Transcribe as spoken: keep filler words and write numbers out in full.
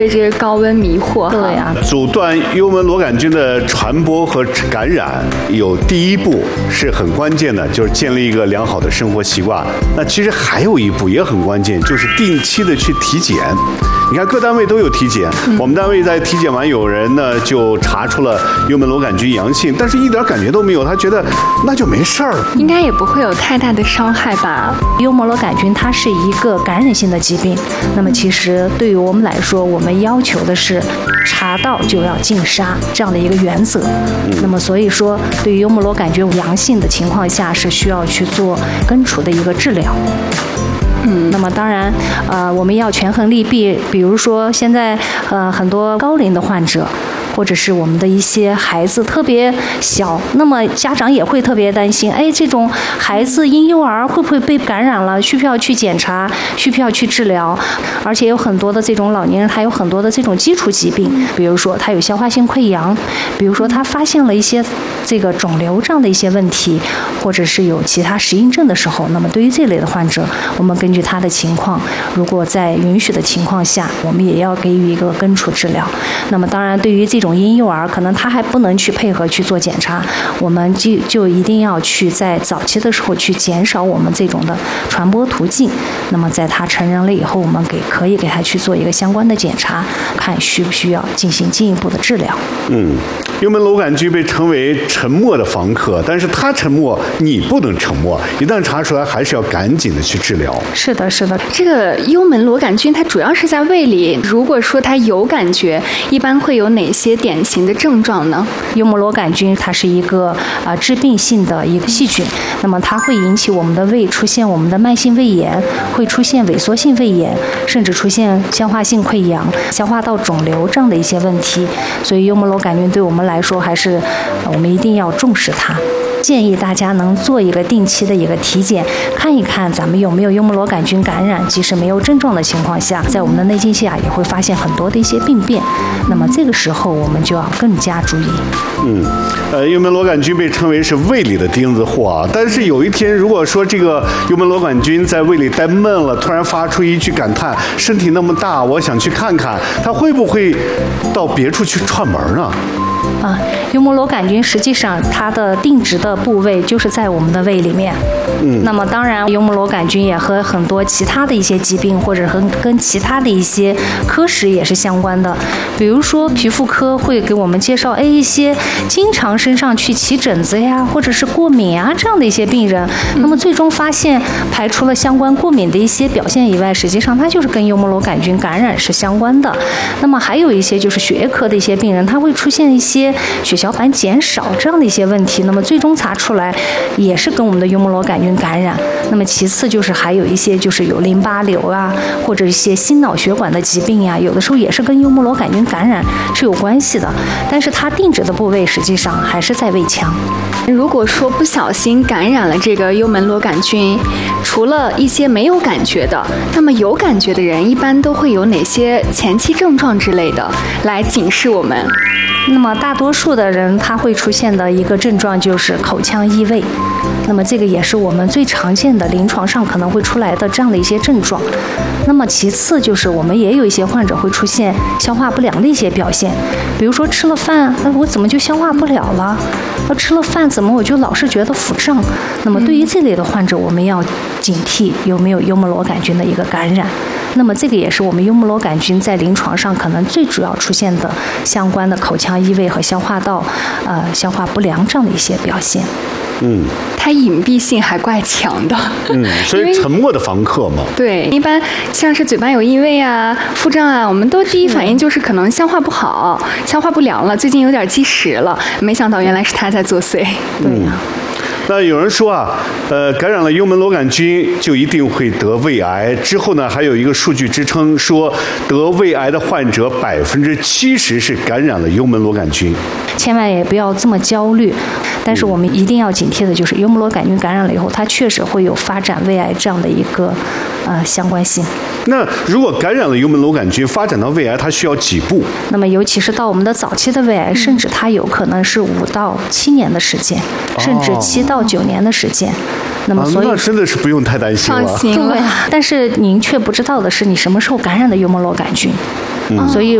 被这个高温迷惑。 对呀、啊， 阻断幽门螺杆菌的传播和感染，有第一步是很关键的，就是建立一个良好的生活习惯。那其实还有一步也很关键，就是定期的去体检。你看各单位都有体检，嗯、我们单位在体检完，有人呢就查出了幽门螺杆菌阳性，但是一点感觉都没有，他觉得那就没事儿， 应该也不会有太大的伤害吧。 幽门螺杆菌它是一个感染性的疾病，那么其实对于我们来说，我们要求的是查到就要禁杀这样的一个原则。嗯、那么所以说，对于幽门螺杆菌阳性的情况下，是需要去做根除的一个治疗。嗯，那么当然，呃，我们要权衡利弊。比如说，现在呃很多高龄的患者，或者是我们的一些孩子特别小，那么家长也会特别担心，哎，这种孩子婴幼儿会不会被感染了？需不需要去检查？需不需要去治疗？而且有很多的这种老年人，他有很多的这种基础疾病，比如说他有消化性溃疡，比如说他发现了一些这个肿瘤这样的一些问题，或者是有其他适应症的时候，那么对于这类的患者，我们根据他的情况，如果在允许的情况下，我们也要给予一个根除治疗。那么当然，对于这种婴幼儿，可能他还不能去配合去做检查，我们就就一定要去在早期的时候去减少我们这种的传播途径。那么在他成人了以后，我们给可以给他去做一个相关的检查，看需不需要进行进一步的治疗。 嗯，幽门螺杆菌被称为沉默的房客，但是他沉默，你不能沉默，一旦查出来，还是要赶紧的去治疗。 是的，是的，这个幽门螺杆菌它主要是在胃里，如果说它有感觉，一般会有哪些典型的症状呢？ 幽门螺杆菌它是一个啊、呃、致病性的一个细菌，那么它会引起我们的胃出现我们的慢性胃炎，会出现萎缩性胃炎，甚至出现消化性溃疡、消化道肿瘤这样的一些问题。所以幽门螺杆菌对我们来说还是、呃、我们一定要重视它。建议大家能做一个定期的一个体检，看一看咱们有没有幽门螺杆菌感染。即使没有症状的情况下，在我们的内镜下也会发现很多的一些病变。那么这个时候我们就要更加注意。 嗯，呃，幽门螺杆菌被称为是胃里的钉子户啊。但是有一天，如果说这个幽门螺杆菌在胃里待闷了，突然发出一句感叹：“身体那么大，我想去看看。”它会不会到别处去串门呢？ 啊，幽门螺杆菌实际上它的定植的部位就是在我们的胃里面。嗯，那么当然，幽门螺杆菌也和很多其他的一些疾病，或者和跟其他的一些科室也是相关的。比如说皮肤科会给我们介绍，哎，一些经常身上去起疹子呀，或者是过敏啊这样的一些病人，那么最终发现排除了相关过敏的一些表现以外，实际上它就是跟幽门螺杆菌感染是相关的。那么还有一些就是血液科的一些病人，他会出现一些血小板减少这样的一些问题，那么最终查出来也是跟我们的幽门螺杆菌感染。那么其次就是还有一些就是有淋巴瘤啊，或者一些心脑血管的疾病呀、啊，有的时候也是跟幽门螺杆菌感染是有关系的，但是它定植的部位实际上还是在胃腔。 如果说不小心感染了这个幽门螺杆菌，除了一些没有感觉的，那么有感觉的人一般都会有哪些前期症状之类的来警示我们？ 那么大多数的人他会出现的一个症状就是口腔异味，那么这个也是我们最常见的临床上可能会出来的这样的一些症状。那么其次就是我们也有一些患者会出现消化不良的一些表现，比如说吃了饭，那我怎么就消化不了了？我吃了饭怎么我就老是觉得腹胀？那么对于这类的患者，我们要警惕有没有幽门螺杆菌的一个感染。那么这个也是我们幽门螺杆菌在临床上可能最主要出现的相关的口腔异味和消化道呃消化不良这样的一些表现。 嗯， 它隐蔽性还怪强的。 嗯，所以沉默的房客嘛。 对，一般像是嘴巴有异味啊、腹胀啊，我们都第一反应就是可能消化不好、消化不良了，最近有点积食了。没想到原来是他在作祟。 对呀、啊。 那有人说啊，呃，感染了幽门螺杆菌就一定会得胃癌。之后呢，还有一个数据支撑说，得胃癌的患者百分之七十是感染了幽门螺杆菌。 千万也不要这么焦虑，但是我们一定要警惕的就是，幽门螺杆菌感染了以后，它确实会有发展胃癌这样的一个呃相关性。 那如果感染了幽门螺杆菌，发展到胃癌，它需要几步？ 那么尤其是到我们的早期的胃癌，甚至它有可能是五到七年的时间，甚至七到九年的时间。那么所以、 啊、那真的是不用太担心了。 放心了。 对啊，但是您却不知道的是，你什么时候感染的幽门螺杆菌。 所以